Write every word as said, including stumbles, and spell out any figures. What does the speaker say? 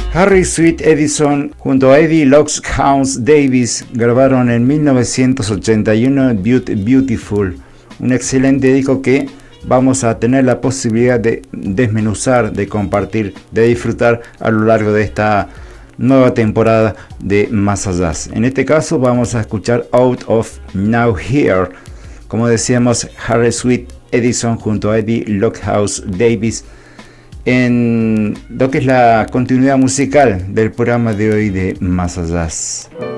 Harry Sweet Edison junto a Eddie Lockhouse Davis grabaron en mil novecientos ochenta y uno Beautiful, un excelente disco que vamos a tener la posibilidad de desmenuzar, de compartir, de disfrutar a lo largo de esta nueva temporada de Más Allá. En este caso vamos a escuchar Out of Now Here, como decíamos, Harry Sweet Edison junto a Eddie Lockhouse Davis, en lo que es la continuidad musical del programa de hoy de Más Allá.